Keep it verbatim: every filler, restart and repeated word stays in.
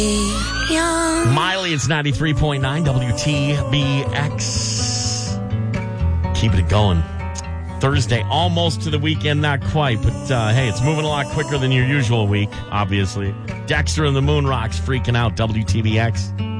Miley, it's ninety-three point nine W T B X. Keeping it going. Thursday, almost to the weekend, not quite, but uh, hey, it's moving a lot quicker than your usual week, obviously. Dexter and the Moon Rocks freaking out, W T B X.